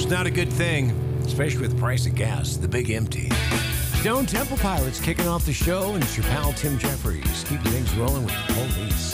not a good thing, especially with the price of gas, the big empty. Stone Temple Pilots kicking off the show, and it's your pal Tim Jeffries, keeping things rolling with the police.